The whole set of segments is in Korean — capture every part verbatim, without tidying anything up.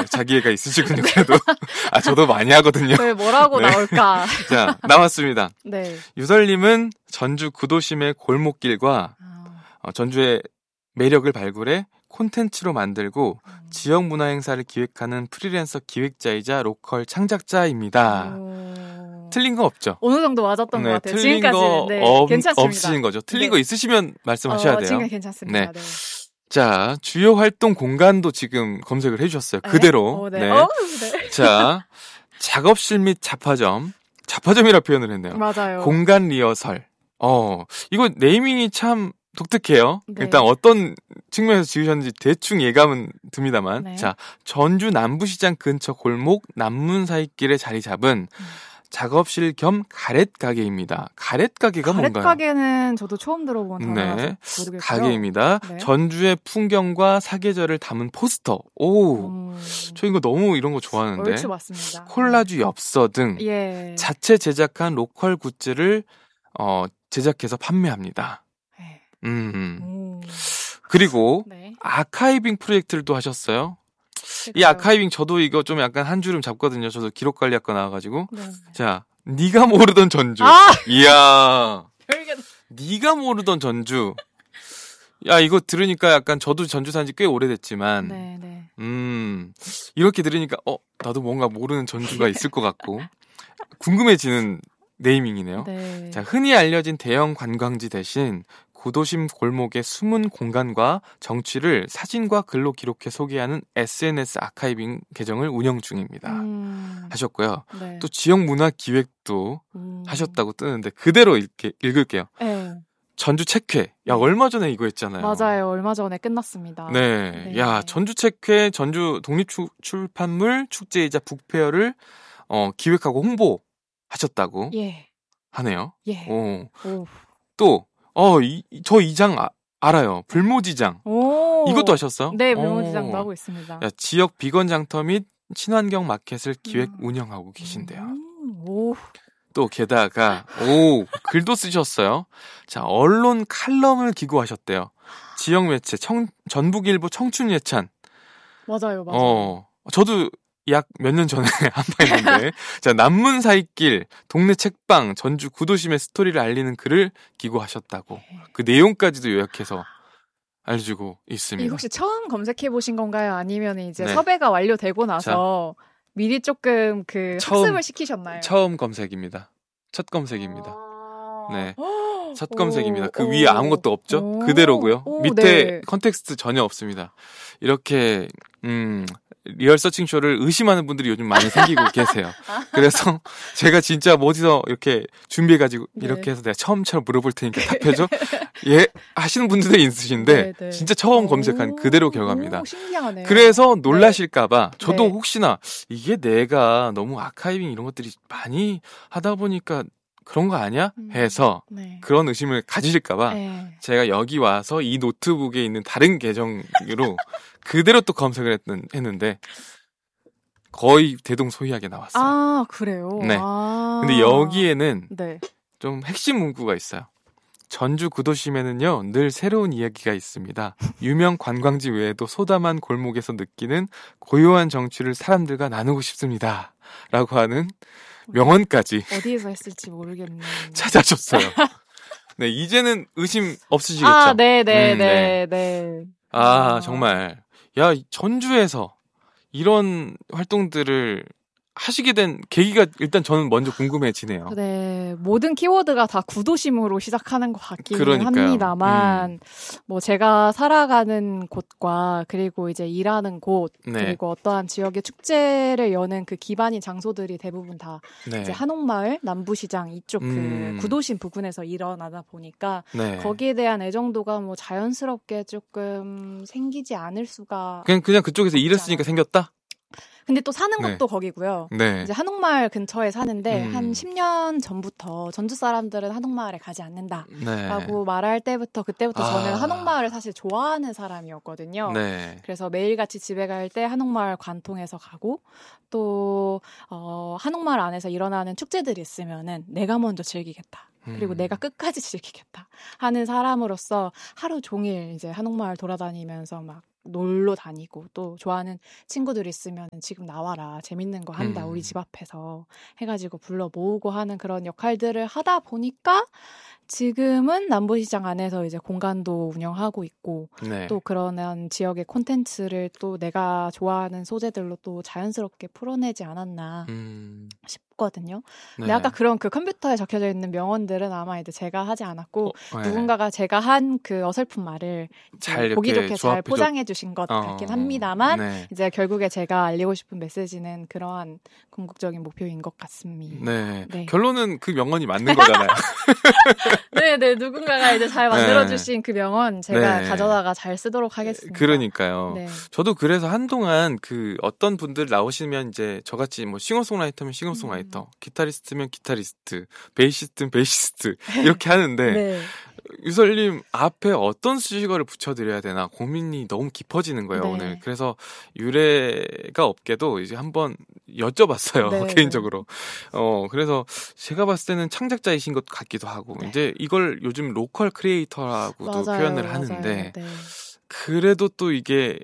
네, 자기애가 있으시군요. 그래도 아 저도 많이 하거든요. 왜 뭐라고 네. 나올까? 자 나왔습니다. 네. 유설님은 전주 구도심의 골목길과 아. 어, 전주의 매력을 발굴해 콘텐츠로 만들고 음. 지역 문화 행사를 기획하는 프리랜서 기획자이자 로컬 창작자입니다. 오. 틀린 거 없죠? 어느 정도 맞았던 네, 것 같아요. 틀린 지금까지 거 네, 없, 괜찮습니다. 없으신 거죠. 틀린 네. 거 있으시면 말씀하셔야 어, 돼요. 지금 괜찮습니다. 네. 네. 자, 주요 활동 공간도 지금 검색을 해주셨어요. 네? 그대로. 오, 네. 네. 오, 네. 자, 작업실 및 잡화점. 잡화점이라 표현을 했네요. 맞아요. 공간 리허설. 어, 이거 네이밍이 참 독특해요. 네. 일단 어떤 측면에서 지으셨는지 대충 예감은 듭니다만. 네. 자, 전주 남부시장 근처 골목 남문사이길에 자리 잡은 음. 작업실 겸 가렛 가게입니다. 가렛 가게가 가렛 뭔가요? 가게는 저도 처음 들어본 단어라서 네. 모르겠고요. 가게입니다. 네. 전주의 풍경과 사계절을 담은 포스터. 오, 음. 저 이거 너무 이런 거 좋아하는데. 얼추 맞습니다. 콜라주 엽서 등 예. 자체 제작한 로컬 굿즈를 어, 제작해서 판매합니다. 네. 음. 오. 그리고 네. 아카이빙 프로젝트를 또 하셨어요. 이 아카이빙 저도 이거 좀 약간 한 주름 잡거든요. 저도 기록관리학과 나와가지고. 네. 자, 네가 모르던 전주. 아! 이야. 네가 모르던 전주. 야, 이거 들으니까 약간 저도 전주 산지 꽤 오래됐지만. 네, 네. 음, 이렇게 들으니까, 어, 나도 뭔가 모르는 전주가 있을 것 같고. 궁금해지는 네이밍이네요. 네. 자, 흔히 알려진 대형 관광지 대신 구도심 골목의 숨은 공간과 정취를 사진과 글로 기록해 소개하는 에스엔에스 아카이빙 계정을 운영 중입니다. 음. 하셨고요. 네. 또 지역 문화 기획도 음. 하셨다고 뜨는데 그대로 이렇게 읽을게요. 네. 전주 책회. 야, 얼마 전에 이거 했잖아요. 맞아요. 얼마 전에 끝났습니다. 네. 네. 야, 전주 책회, 전주 독립출판물 축제이자 북페어를 어, 기획하고 홍보하셨다고 예. 하네요. 예. 오. 오. 또 어, 이, 저 이 장 아, 알아요. 불모지장. 오. 이것도 하셨어요? 네, 불모지장도 하고 있습니다. 야, 지역 비건 장터 및 친환경 마켓을 기획 음. 운영하고 계신데요. 음. 오. 또 게다가 오, 글도 쓰셨어요. 자, 언론 칼럼을 기고하셨대요. 지역 매체 청, 전북일보 청춘예찬. 맞아요, 맞아요. 어, 저도 약 몇 년 전에 한 번 했는데 자, 남문사이길, 동네 책방, 전주 구도심의 스토리를 알리는 글을 기고하셨다고 그 내용까지도 요약해서 알려주고 있습니다. 이 혹시 처음 검색해보신 건가요? 아니면 이제 네. 섭외가 완료되고 나서 자, 미리 조금 그 처음, 학습을 시키셨나요? 처음 검색입니다. 첫 검색입니다. 아~ 네. 첫 검색입니다. 그 위에 아무것도 없죠? 그대로고요. 오, 밑에 네. 컨텍스트 전혀 없습니다. 이렇게 음 리얼 서칭쇼를 의심하는 분들이 요즘 많이 생기고 계세요. 그래서 제가 진짜 뭐 어디서 이렇게 준비해가지고 네. 이렇게 해서 내가 처음처럼 물어볼 테니까 답해줘? 예, 하시는 분들도 있으신데 네, 네. 진짜 처음 검색한 그대로 결과입니다. 오, 신기하네요. 그래서 놀라실까봐 네. 저도 네. 혹시나 이게 내가 너무 아카이빙 이런 것들이 많이 하다 보니까 그런 거 아니야? 해서 음, 네. 그런 의심을 가지실까봐 네. 제가 여기 와서 이 노트북에 있는 다른 계정으로 그대로 또 검색을 했는, 했는데 거의 대동소이하게 나왔어요. 아, 그래요? 네. 아~ 근데 여기에는 네. 좀 핵심 문구가 있어요. 전주 구도심에는요, 늘 새로운 이야기가 있습니다. 유명 관광지 외에도 소담한 골목에서 느끼는 고요한 정취를 사람들과 나누고 싶습니다. 라고 하는 명언까지 어디에서 했을지 모르겠네요. 찾아줬어요. 네, 이제는 의심 없으시겠죠? 아, 네, 네, 음, 네, 네. 아, 정말. 야, 전주에서 이런 활동들을 하시게 된 계기가 일단 저는 먼저 궁금해지네요. 네, 모든 키워드가 다 구도심으로 시작하는 것 같기는 그러니까요. 합니다만, 음. 뭐 제가 살아가는 곳과 그리고 이제 일하는 곳 네. 그리고 어떠한 지역의 축제를 여는 그 기반인 장소들이 대부분 다 네. 이제 한옥마을, 남부시장 이쪽 음. 그 구도심 부근에서 일어나다 보니까 네. 거기에 대한 애정도가 뭐 자연스럽게 조금 생기지 않을 수가 그냥 그냥 그쪽에서 일했으니까 생겼다? 근데 또 사는 네. 것도 거기고요. 네. 이제 한옥마을 근처에 사는데 음. 한 십 년 전부터 전주 사람들은 한옥마을에 가지 않는다 네. 라고 말할 때부터 그때부터 아. 저는 한옥마을을 사실 좋아하는 사람이었거든요. 네. 그래서 매일같이 집에 갈 때 한옥마을 관통해서 가고 또 어, 한옥마을 안에서 일어나는 축제들이 있으면은 내가 먼저 즐기겠다. 그리고 음. 내가 끝까지 즐기겠다 하는 사람으로서 하루 종일 이제 한옥마을 돌아다니면서 막 놀러 다니고 또 좋아하는 친구들 있으면 지금 나와라 재밌는 거 한다 음. 우리 집 앞에서 해가지고 불러 모으고 하는 그런 역할들을 하다 보니까 지금은 남부시장 안에서 이제 공간도 운영하고 있고 네. 또 그런 지역의 콘텐츠를 또 내가 좋아하는 소재들로 또 자연스럽게 풀어내지 않았나 음. 싶거든요. 네. 근데 아까 그런 그 컴퓨터에 적혀져 있는 명언들은 아마 이제 제가 하지 않았고 어, 네. 누군가가 제가 한 그 어설픈 말을 잘 보기 좋게 잘 포장해 주신 것 어, 같긴 합니다만 네. 이제 결국에 제가 알리고 싶은 메시지는 그러한 궁극적인 목표인 것 같습니다. 네. 네. 결론은 그 명언이 맞는 거잖아요. 네, 네. 누군가가 이제 잘 만들어주신 네. 그 명언 제가 네. 가져다가 잘 쓰도록 하겠습니다. 그러니까요. 네. 저도 그래서 한동안 그 어떤 분들 나오시면 이제 저같이 뭐 싱어송라이터면 싱어송라이터, 음. 기타리스트면 기타리스트, 베이시스트면 베이시스트 이렇게 하는데 네. 유설님 앞에 어떤 수식어를 붙여드려야 되나 고민이 너무 깊어지는 거예요, 네. 오늘. 그래서 유래가 없게도 이제 한번 여쭤봤어요, 네. 개인적으로. 어, 그래서 제가 봤을 때는 창작자이신 것 같기도 하고, 네. 이제 이걸 요즘 로컬 크리에이터라고도 맞아요, 표현을 하는데, 네. 그래도 또 이게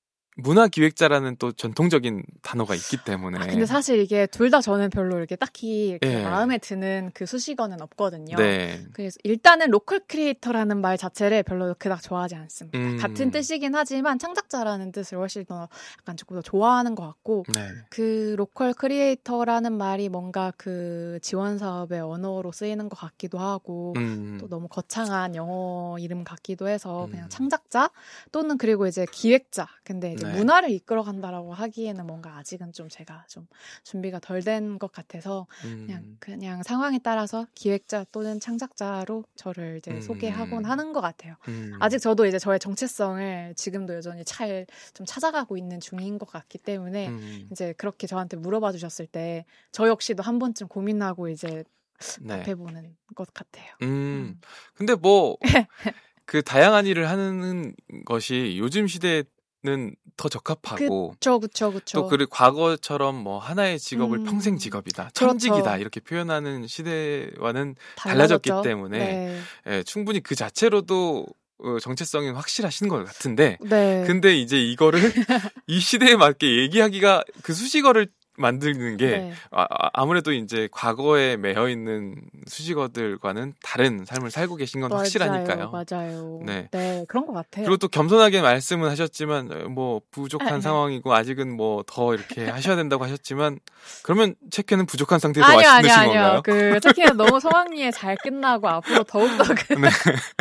문화기획자라는 또 전통적인 단어가 있기 때문에. 아, 근데 사실 이게 둘 다 저는 별로 이렇게 딱히 이렇게 네. 마음에 드는 그 수식어는 없거든요. 네. 그래서 일단은 로컬 크리에이터라는 말 자체를 별로 그닥 좋아하지 않습니다. 음. 같은 뜻이긴 하지만 창작자라는 뜻을 훨씬 더 약간 조금 더 좋아하는 것 같고 네. 그 로컬 크리에이터라는 말이 뭔가 그 지원 사업의 언어로 쓰이는 것 같기도 하고 음. 또 너무 거창한 영어 이름 같기도 해서 그냥 음. 창작자 또는 그리고 이제 기획자. 근데 이제 네. 문화를 이끌어간다라고 하기에는 뭔가 아직은 좀 제가 좀 준비가 덜 된 것 같아서 음. 그냥 그냥 상황에 따라서 기획자 또는 창작자로 저를 이제 음. 소개하곤 하는 것 같아요. 음. 아직 저도 이제 저의 정체성을 지금도 여전히 잘 좀 찾아가고 있는 중인 것 같기 때문에 음. 이제 그렇게 저한테 물어봐 주셨을 때 저 역시도 한 번쯤 고민하고 이제 네. 답해보는 것 같아요. 음. 음. 근데 뭐 그 다양한 일을 하는 것이 요즘 시대에 는 더 적합하고 그쵸, 그쵸, 그쵸. 또 그리고 과거처럼 뭐 하나의 직업을 음, 평생 직업이다, 천직이다 그렇죠. 이렇게 표현하는 시대와는 달라졌기 달라졌죠. 때문에 네. 예, 충분히 그 자체로도 어, 정체성이 확실하신 것 같은데 네. 근데 이제 이거를 이 시대에 맞게 얘기하기가 그 수식어를 만드는 게 네. 아, 아무래도 이제 과거에 매여 있는 수식어들과는 다른 삶을 살고 계신 건 맞아요, 확실하니까요. 맞아요. 네. 네, 그런 것 같아요. 그리고 또 겸손하게 말씀은 하셨지만 뭐 부족한 아, 상황이고 네. 아직은 뭐 더 이렇게 하셔야 된다고 하셨지만 그러면 체크는 부족한 상태에서 아니요, 와시는 아니요, 건가요? 아니요. 그 체크는 너무 성황리에 잘 끝나고 앞으로 더욱더 그 네.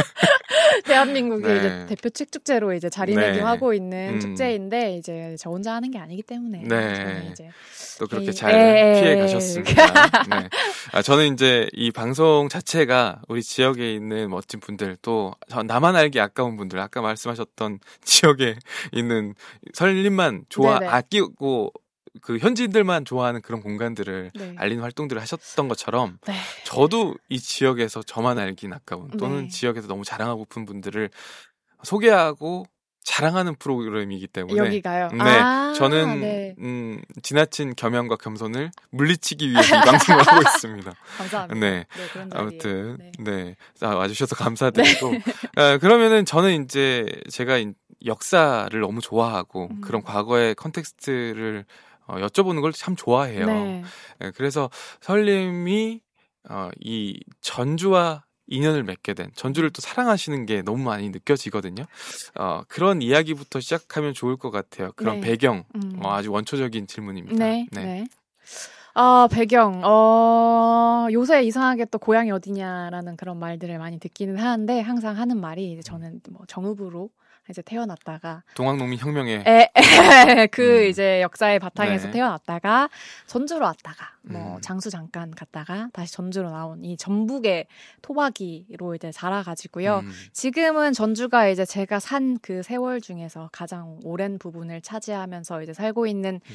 대한민국의 네. 이제 대표 책 축제로 이제 자리매김하고 네. 있는 음. 축제인데 이제 저 혼자 하는 게 아니기 때문에 네. 저는 이제 또 그렇게 에이, 잘 에이, 피해 가셨습니다. 네. 아, 저는 이제 이 방송 자체가 우리 지역에 있는 멋진 분들 또 나만 알기 아까운 분들 아까 말씀하셨던 지역에 있는 설림만 좋아 네네. 아끼고 그 현지인들만 좋아하는 그런 공간들을 네. 알리는 활동들을 하셨던 것처럼 네. 저도 이 지역에서 저만 알긴 아까운 또는 네. 지역에서 너무 자랑하고 싶은 분들을 소개하고 자랑하는 프로그램이기 때문에 여기가요? 네, 아, 저는 네. 음, 지나친 겸양과 겸손을 물리치기 위해서 이 방송을 하고 있습니다. 감사합니다. 네, 네 그런 아무튼 네, 네. 아, 와주셔서 감사드리고 네. 아, 그러면은 저는 이제 제가 역사를 너무 좋아하고 음. 그런 과거의 컨텍스트를 어, 여쭤보는 걸 참 좋아해요. 네. 네, 그래서 설님이 어, 이 전주와 인연을 맺게 된 전주를 또 사랑하시는 게 너무 많이 느껴지거든요. 어, 그런 이야기부터 시작하면 좋을 것 같아요. 그런 네. 배경 음. 어, 아주 원초적인 질문입니다. 네. 네. 네. 아, 배경. 어, 요새 이상하게 또 고향이 어디냐라는 그런 말들을 많이 듣기는 하는데 항상 하는 말이 이제 저는 뭐 정읍으로 이제 태어났다가 동학농민 혁명에 에, 에, 그 음. 이제 역사의 바탕에서 네. 태어났다가 전주로 왔다가 뭐 음. 장수 잠깐 갔다가 다시 전주로 나온 이 전북의 토박이로 이제 자라가지고요. 음. 지금은 전주가 이제 제가 산 그 세월 중에서 가장 오랜 부분을 차지하면서 이제 살고 있는 음.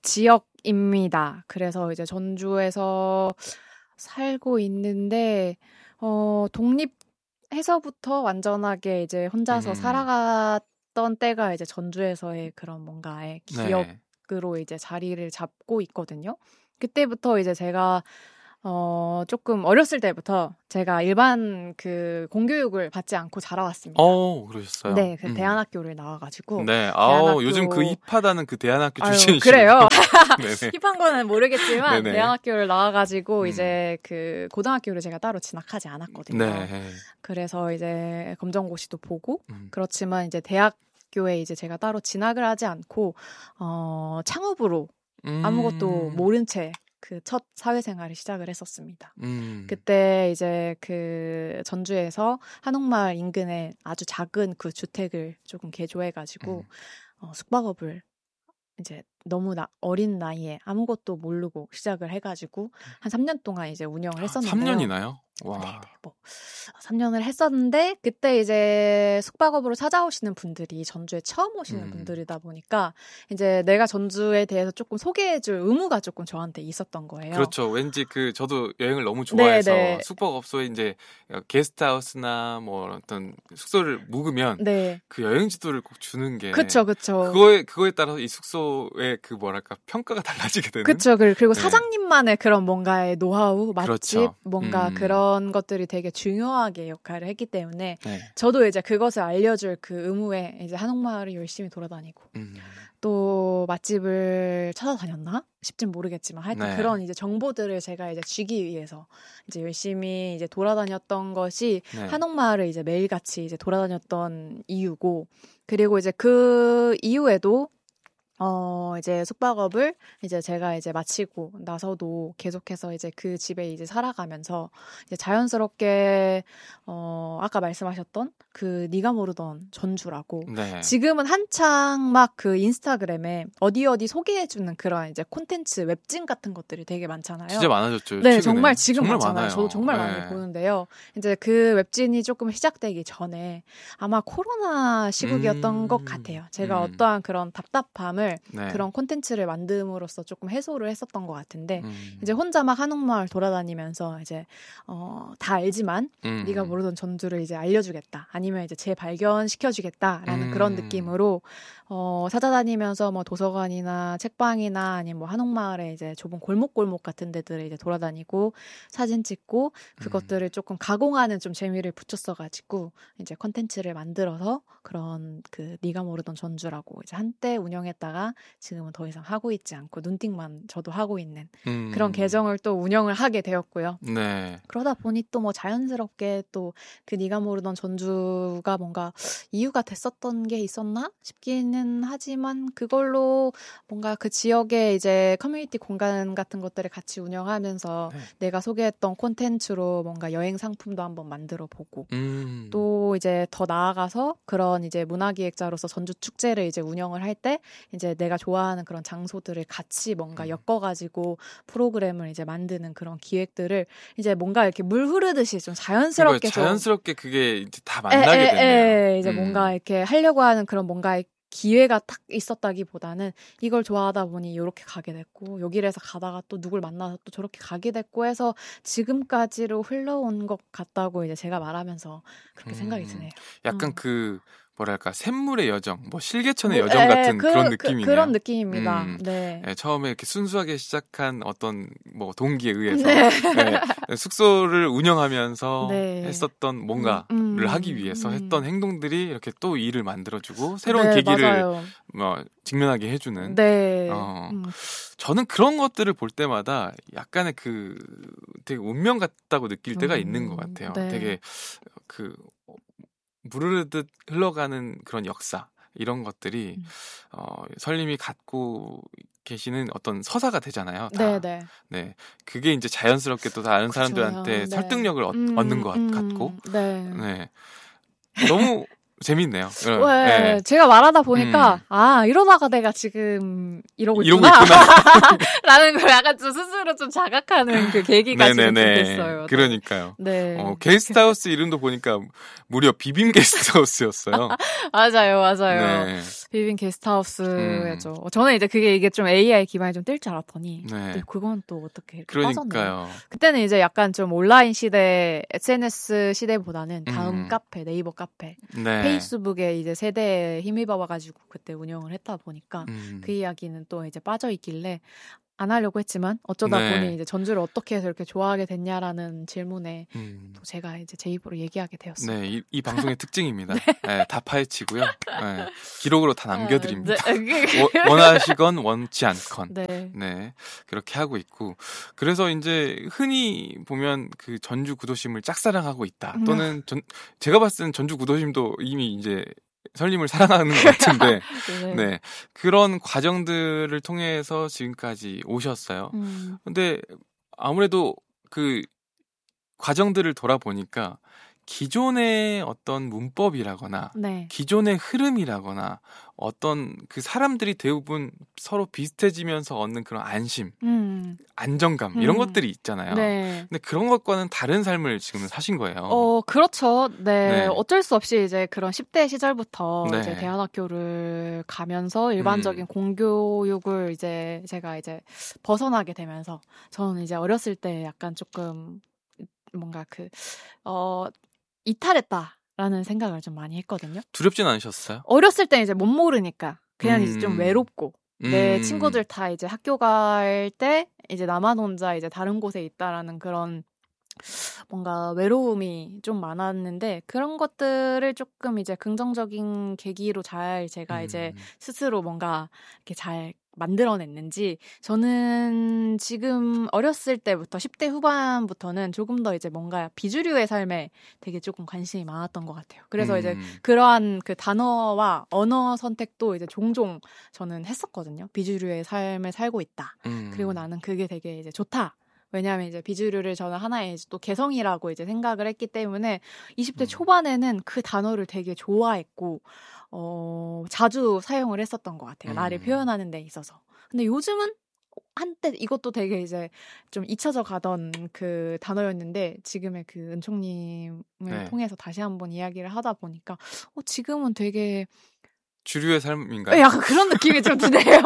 지역입니다. 그래서 이제 전주에서 살고 있는데 어 독립 해서부터 완전하게 이제 혼자서 음. 살아갔던 때가 이제 전주에서의 그런 뭔가의 기억으로 네. 이제 자리를 잡고 있거든요. 그때부터 이제 제가 어, 조금 어렸을 때부터 제가 일반 그 공교육을 받지 않고 자라왔습니다. 어, 그러셨어요? 네, 그 음. 대안학교를 나와가지고. 네, 아, 요즘 그 힙하다는 그 대안학교 출신이시죠? 그래요. 힙한 거는 모르겠지만 네네. 대안학교를 나와가지고 음. 이제 그 고등학교를 제가 따로 진학하지 않았거든요. 네. 그래서 이제 검정고시도 보고 음. 그렇지만 이제 대학교에 이제 제가 따로 진학을 하지 않고 어, 창업으로 음. 아무것도 모른 채 그 첫 사회생활을 시작을 했었습니다. 음. 그때 이제 그 전주에서 한옥마을 인근에 아주 작은 그 주택을 조금 개조해가지고 음. 어, 숙박업을 이제 너무 나, 어린 나이에 아무것도 모르고 시작을 해가지고 한 삼 년 동안 이제 운영을 했었는데요. 삼 년이나요? 와. 네네, 뭐 삼 년을 했었는데 그때 이제 숙박업으로 찾아오시는 분들이 전주에 처음 오시는 음. 분들이다 보니까 이제 내가 전주에 대해서 조금 소개해줄 의무가 조금 저한테 있었던 거예요. 그렇죠. 왠지 그 저도 여행을 너무 좋아해서 네네. 숙박업소에 이제 게스트하우스나 뭐 어떤 숙소를 묵으면 네. 그 여행 지도를 꼭 주는 게 그렇죠, 그렇죠. 그거에 그거에 따라서 이 숙소의 그 뭐랄까 평가가 달라지게 되는. 그렇죠. 그리고 네. 사장님만의 그런 뭔가의 노하우, 맛집, 그렇죠. 뭔가 음. 그런 그런 것들이 되게 중요하게 역할을 했기 때문에 네. 저도 이제 그것을 알려줄 그 의무에 이제 한옥마을을 열심히 돌아다니고 음. 또 맛집을 찾아다녔나 싶진 모르겠지만 하여튼 네. 그런 이제 정보들을 제가 이제 쥐기 위해서 이제 열심히 이제 돌아다녔던 것이 네. 한옥마을을 이제 매일같이 이제 돌아다녔던 이유고 그리고 이제 그 이후에도 어, 이제 숙박업을 이제 제가 이제 마치고 나서도 계속해서 이제 그 집에 이제 살아가면서 이제 자연스럽게, 어, 아까 말씀하셨던 그 네가 모르던 전주라고. 네. 지금은 한창 막 그 인스타그램에 어디 어디 소개해주는 그런 이제 콘텐츠, 웹진 같은 것들이 되게 많잖아요. 진짜 많아졌죠. 네, 최근에. 정말 지금 정말 많잖아요. 많아요. 저도 정말 네. 많이 보는데요. 이제 그 웹진이 조금 시작되기 전에 아마 코로나 시국이었던 음, 것 같아요. 제가 음. 어떠한 그런 답답함을 네. 그런 콘텐츠를 만듦으로써 조금 해소를 했었던 것 같은데 음. 이제 혼자 막 한옥마을 돌아다니면서 이제 어, 다 알지만 음. 네가 모르던 전주를 이제 알려주겠다 아니면 이제 재발견시켜주겠다라는 음. 그런 느낌으로 어, 찾아다니면서 뭐 도서관이나 책방이나 아니면 뭐 한옥마을에 이제 좁은 골목골목 같은 데들을 이제 돌아다니고 사진 찍고 그것들을 음. 조금 가공하는 좀 재미를 붙였어가지고 이제 콘텐츠를 만들어서 그런 그 네가 모르던 전주라고 이제 한때 운영했다가 지금은 더 이상 하고 있지 않고 눈팅만 저도 하고 있는 음. 그런 계정을 또 운영을 하게 되었고요. 네. 그러다 보니 또 뭐 자연스럽게 또 그 네가 모르던 전주가 뭔가 이유가 됐었던 게 있었나 싶기는 하지만 그걸로 뭔가 그 지역의 이제 커뮤니티 공간 같은 것들을 같이 운영하면서 네. 내가 소개했던 콘텐츠로 뭔가 여행 상품도 한번 만들어 보고 음. 또 이제 더 나아가서 그런 이제 문화기획자로서 전주 축제를 이제 운영을 할 때 이제 내가 좋아하는 그런 장소들을 같이 뭔가 엮어가지고 프로그램을 이제 만드는 그런 기획들을 이제 뭔가 이렇게 물 흐르듯이 좀 자연스럽게 자연스럽게 그게 이제 다 만나게 에, 에, 되네요. 에, 이제 음. 뭔가 이렇게 하려고 하는 그런 뭔가 기회가 딱 있었다기보다는 이걸 좋아하다 보니 이렇게 가게 됐고 여기를 해서 가다가 또 누굴 만나서 또 저렇게 가게 됐고 해서 지금까지로 흘러온 것 같다고 이제 제가 말하면서 그렇게 음. 생각이 드네요. 약간 음. 그 뭐랄까 샘물의 여정, 뭐 실개천의 뭐, 여정 에, 같은 그, 그런 느낌이네요. 그, 그런 느낌입니다. 음, 네. 네. 처음에 이렇게 순수하게 시작한 어떤 뭐 동기에 의해서 네. 네, 숙소를 운영하면서 네. 했었던 뭔가를 음, 음, 하기 위해서 음. 했던 행동들이 이렇게 또 일을 만들어주고 새로운 네, 계기를 맞아요. 뭐 직면하게 해주는. 네. 어, 음. 저는 그런 것들을 볼 때마다 약간의 그 되게 운명 같다고 느낄 때가 음, 있는 것 같아요. 네. 되게 그 물 흐르듯 흘러가는 그런 역사 이런 것들이 음. 어, 설님이 갖고 계시는 어떤 서사가 되잖아요. 다. 네네. 네, 그게 이제 자연스럽게 또 다른 그쵸, 사람들한테 네. 설득력을 얻, 음, 얻는 것 음, 같고, 네. 네, 너무 재밌네요. 네, 네. 제가 말하다 보니까 음. 아 이러다가 내가 지금 이러고 있구나, 이러고 있구나. 라는 걸 약간 좀 스스로 좀 자각하는 그 계기가 지금 됐어요. 그러니까요. 네. 어, 게스트하우스 이름도 보니까 무려 비빔 게스트하우스였어요. 맞아요, 맞아요. 네. 비빔 게스트하우스였죠. 음. 저는 이제 그게 이게 좀 에이아이 기반이 좀 뜰 줄 알았더니 네. 그건 또 어떻게 이렇게 그러니까요. 빠졌네요. 그때는 이제 약간 좀 온라인 시대, 에스엔에스 시대보다는 다음 음. 카페, 네이버 카페, 네. 페이스북에 이제 세대에 힘입어가지고 그때 운영을 했다 보니까 음. 그 이야기는 또 이제 빠져 있길래 안 하려고 했지만 어쩌다 네. 보니 이제 전주를 어떻게 해서 이렇게 좋아하게 됐냐라는 질문에 음. 또 제가 이제 제 입으로 얘기하게 되었습니다. 네, 이, 이 방송의 특징입니다. 네. 네, 다 파헤치고요. 네, 기록으로 다 남겨드립니다. 아, 네. 워, 원하시건 원치 않건. 네. 네, 그렇게 하고 있고 그래서 이제 흔히 보면 그 전주 구도심을 짝사랑하고 있다. 또는 전, 제가 봤을 때는 전주 구도심도 이미 이제 설림을 사랑하는 것 같은데, 네. 네. 그런 과정들을 통해서 지금까지 오셨어요. 음. 근데 아무래도 그 과정들을 돌아보니까 기존의 어떤 문법이라거나 네. 기존의 흐름이라거나 어떤 그 사람들이 대부분 서로 비슷해지면서 얻는 그런 안심, 음. 안정감 이런 음. 것들이 있잖아요. 네. 근데 그런 것과는 다른 삶을 지금 사신 거예요. 어, 그렇죠. 네. 네. 어쩔 수 없이 이제 그런 십 대 시절부터 네. 이제 대안학교를 가면서 일반적인 음. 공교육을 이제 제가 이제 벗어나게 되면서 저는 이제 어렸을 때 약간 조금 뭔가 그, 어, 이탈했다라는 생각을 좀 많이 했거든요. 두렵진 않으셨어요? 어렸을 때 이제 못 모르니까 그냥 음. 이제 좀 외롭고 음. 내 친구들 다 이제 학교 갈 때 이제 나만 혼자 이제 다른 곳에 있다라는 그런 뭔가 외로움이 좀 많았는데 그런 것들을 조금 이제 긍정적인 계기로 잘 제가 음. 이제 스스로 뭔가 이렇게 잘 만들어냈는지 저는 지금 어렸을 때부터 십 대 후반부터는 조금 더 이제 뭔가 비주류의 삶에 되게 조금 관심이 많았던 것 같아요. 그래서 음. 이제 그러한 그 단어와 언어 선택도 이제 종종 저는 했었거든요. 비주류의 삶을 살고 있다. 음. 그리고 나는 그게 되게 이제 좋다. 왜냐하면 이제 비주류를 저는 하나의 또 개성이라고 이제 생각을 했기 때문에 이십 대 음. 초반에는 그 단어를 되게 좋아했고 어, 자주 사용을 했었던 것 같아요. 음. 나를 표현하는 데 있어서. 근데 요즘은 한때 이것도 되게 이제 좀 잊혀져 가던 그 단어였는데 지금의 그 은총님을 네. 통해서 다시 한번 이야기를 하다 보니까 어, 지금은 되게 주류의 삶인가요? 약간 그런 느낌이 좀 드네요.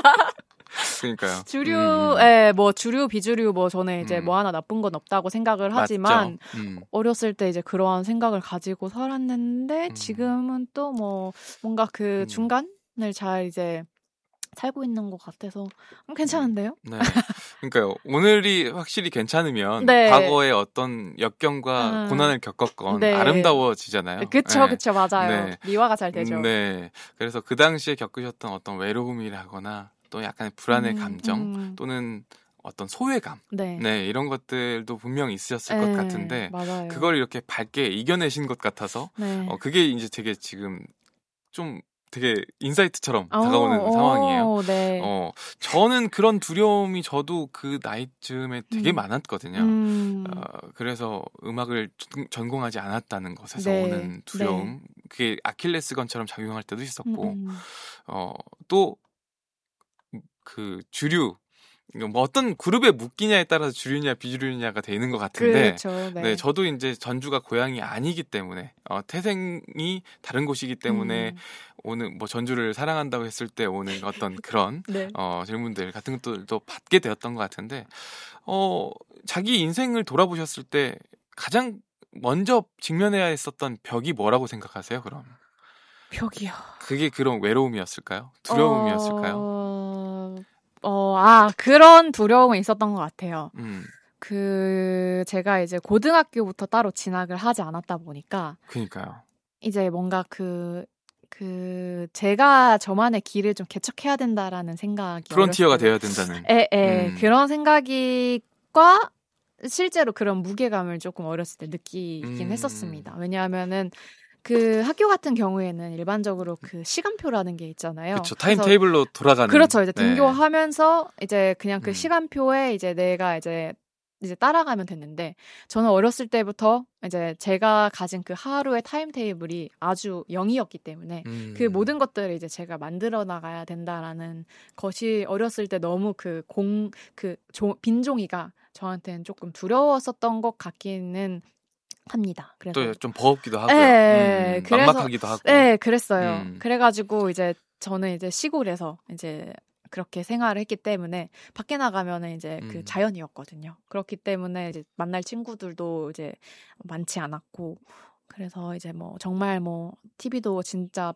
그러니까요. 주류, 음. 예, 뭐 주류, 비주류, 뭐 저는 이제 음. 뭐 하나 나쁜 건 없다고 생각을 하지만 음. 어렸을 때 이제 그러한 생각을 가지고 살았는데 음. 지금은 또 뭐 뭔가 그 음. 중간을 잘 이제 살고 있는 것 같아서 괜찮은데요? 네. 그러니까요. 오늘이 확실히 괜찮으면 네. 과거의 어떤 역경과 음. 고난을 겪었건 네. 아름다워지잖아요. 그쵸, 네. 그쵸, 맞아요. 네. 미화가 잘 되죠. 네. 그래서 그 당시에 겪으셨던 어떤 외로움이라거나 또 약간의 불안의 음, 감정 음. 또는 어떤 소외감 네. 네, 이런 것들도 분명히 있으셨을 네, 것 같은데 맞아요. 그걸 이렇게 밝게 이겨내신 것 같아서 네. 어, 그게 이제 되게 지금 좀 되게 인사이트처럼 오, 다가오는 오, 상황이에요. 네. 어, 저는 그런 두려움이 저도 그 나이쯤에 되게 음. 많았거든요. 음. 어, 그래서 음악을 전공하지 않았다는 것에서 네. 오는 두려움, 네. 그게 아킬레스건처럼 작용할 때도 있었고, 음. 어, 또 그 주류 뭐 어떤 그룹에 묶이냐에 따라서 주류냐 비주류냐가 되는 것 같은데 그렇죠, 네. 네, 저도 이제 전주가 고향이 아니기 때문에 어, 태생이 다른 곳이기 때문에 음. 오는 뭐 전주를 사랑한다고 했을 때 오는 어떤 그런 네. 어, 질문들 같은 것들도 받게 되었던 것 같은데 어, 자기 인생을 돌아보셨을 때 가장 먼저 직면해야 했었던 벽이 뭐라고 생각하세요? 그럼 벽이요. 그게 그런 외로움이었을까요? 두려움이었을까요? 어... 어, 아, 그런 두려움은 있었던 것 같아요. 음. 그, 제가 이제 고등학교부터 따로 진학을 하지 않았다 보니까. 그니까요. 이제 뭔가 그, 그, 제가 저만의 길을 좀 개척해야 된다라는 생각이. 프론티어가 되어야 된다는. 에, 에, 음. 그런 생각이과 실제로 그런 무게감을 조금 어렸을 때 느끼긴 음. 했었습니다. 왜냐하면은, 그 학교 같은 경우에는 일반적으로 그 시간표라는 게 있잖아요. 그렇죠. 타임테이블로 돌아가는. 그렇죠. 이제 등교하면서 네. 이제 그냥 그 음. 시간표에 이제 내가 이제 이제 따라가면 됐는데 저는 어렸을 때부터 이제 제가 가진 그 하루의 타임테이블이 아주 영이었기 때문에 음. 그 모든 것들을 이제 제가 만들어 나가야 된다라는 것이 어렸을 때 너무 그 공 그 빈종이가 저한테는 조금 두려웠었던 것 같기는 합니다. 그래서 또 좀 버겁기도 하고요. 네, 음, 그래서, 막막하기도 하고. 네, 그랬어요. 음. 그래가지고 이제 저는 이제 시골에서 이제 그렇게 생활을 했기 때문에 밖에 나가면은 이제 음. 그 자연이었거든요. 그렇기 때문에 이제 만날 친구들도 이제 많지 않았고 그래서 이제 뭐 정말 뭐 티비도 진짜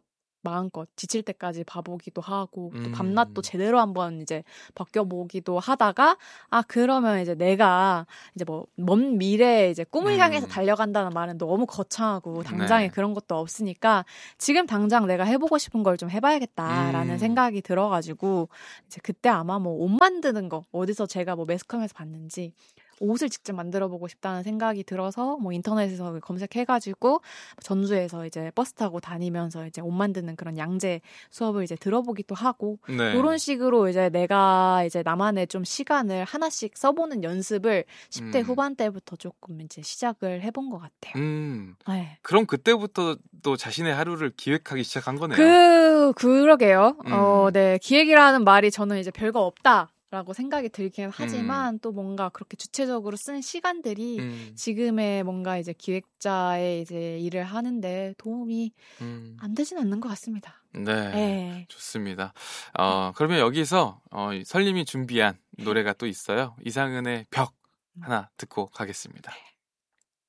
마음껏 지칠 때까지 봐보기도 하고 또 밤낮도 제대로 한번 이제 바뀌어보기도 하다가 아 그러면 이제 내가 이제 뭐 먼 미래에 이제 꿈을 음. 향해서 달려간다는 말은 너무 거창하고 당장에 네. 그런 것도 없으니까 지금 당장 내가 해보고 싶은 걸 좀 해봐야겠다라는 음. 생각이 들어가지고 이제 그때 아마 뭐 옷 만드는 거 어디서 제가 뭐 매스컴에서 봤는지 옷을 직접 만들어보고 싶다는 생각이 들어서 뭐 인터넷에서 검색해가지고 전주에서 이제 버스 타고 다니면서 이제 옷 만드는 그런 양재 수업을 이제 들어보기도 하고 네. 그런 식으로 이제 내가 이제 나만의 좀 시간을 하나씩 써보는 연습을 십 대 음. 후반 때부터 조금 이제 시작을 해본 것 같아요. 음. 네. 그럼 그때부터 또 자신의 하루를 기획하기 시작한 거네요. 그 그러게요. 음. 어, 네 기획이라는 말이 저는 이제 별거 없다. 라고 생각이 들긴 하지만 음. 또 뭔가 그렇게 주체적으로 쓴 시간들이 음. 지금의 뭔가 이제 기획자의 이제 일을 하는데 도움이 음. 안 되진 않는 것 같습니다. 네, 네. 좋습니다. 어, 그러면 여기서 어, 설님이 준비한 노래가 또 있어요. 이상은의 벽 하나 듣고 가겠습니다. 네.